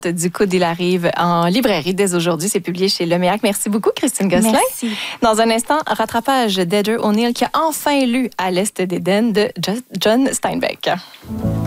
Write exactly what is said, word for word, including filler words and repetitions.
Du coude, il arrive en librairie dès aujourd'hui. C'est publié chez Leméac. Merci beaucoup, Christine Gosselin. Merci. Dans un instant, rattrapage d'Heather O'Neill qui a enfin lu À l'Est d'Éden de John Steinbeck.